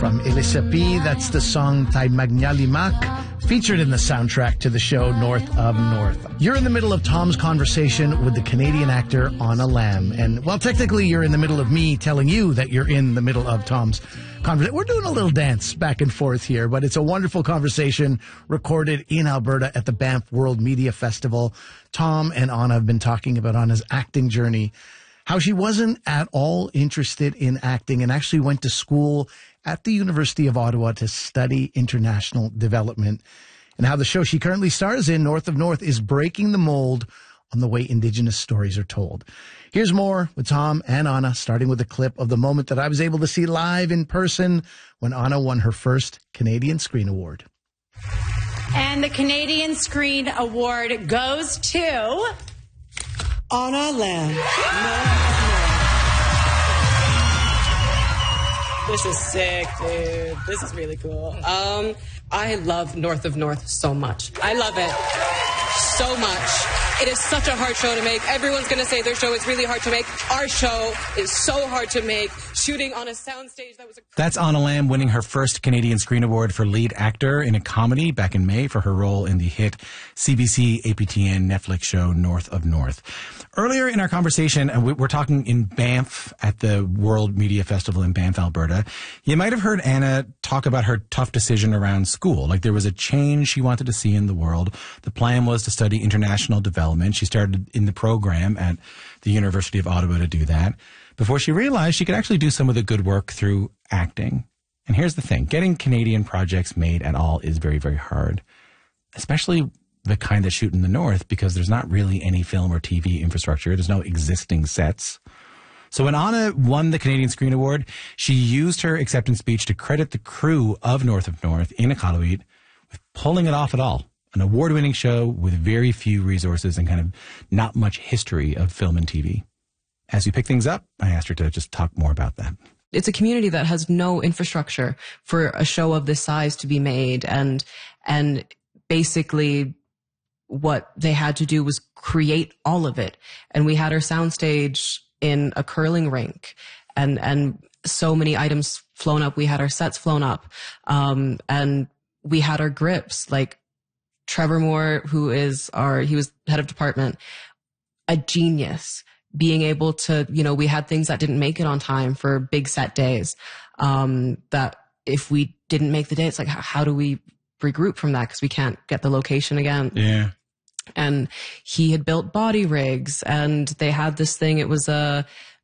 from Elisa P. That's the song Tay Magnalimak, featured in the soundtrack to the show North of North. You're in the middle of Tom's conversation with the Canadian actor Anna Lam. And, well, technically you're in the middle of me telling you that you're in the middle of Tom's conversation. We're doing a little dance back and forth here, but it's a wonderful conversation recorded in Alberta at the Banff World Media Festival. Tom and Anna have been talking about Anna's acting journey, how she wasn't at all interested in acting and actually went to school at the University of Ottawa to study international development, and how the show she currently stars in, North of North, is breaking the mold on the way Indigenous stories are told. Here's more with Tom and Anna, starting with a clip of the moment that I was able to see live in person when Anna won her first Canadian Screen Award. And the Canadian Screen Award goes to Anna Lam. This is sick, dude. This is really cool. I love North of North so much. I love it so much. It is such a hard show to make. Everyone's going to say their show is really hard to make. Our show is so hard to make. Shooting on a soundstage that was... That's Anna Lam winning her first Canadian Screen Award for lead actor in a comedy back in May for her role in the hit CBC APTN Netflix show North of North. Earlier in our conversation, we're talking in Banff at the World Media Festival in Banff, Alberta. You might have heard Anna talk about her tough decision around school. Like, there was a change she wanted to see in the world. The plan was to study international development. She started in the program at the University of Ottawa to do that before she realized she could actually do some of the good work through acting. And here's the thing. Getting Canadian projects made at all is very, very hard, especially the kind that shoot in the North, because there's not really any film or TV infrastructure. There's no existing sets. So when Anna won the Canadian Screen Award, she used her acceptance speech to credit the crew of North of North in Iqaluit with pulling it off at all. An award-winning show with very few resources and kind of not much history of film and TV. As we pick things up, I asked her to just talk more about that. It's a community that has no infrastructure for a show of this size to be made. And basically what they had to do was create all of it. And we had our soundstage in a curling rink and so many items flown up. We had our sets flown up. And we had our grips, like Trevor Moore, he was head of department, a genius, being able to, we had things that didn't make it on time for big set days. That if we didn't make the day, it's like, how do we regroup from that? Because we can't get the location again. Yeah. And he had built body rigs, and they had this thing. It was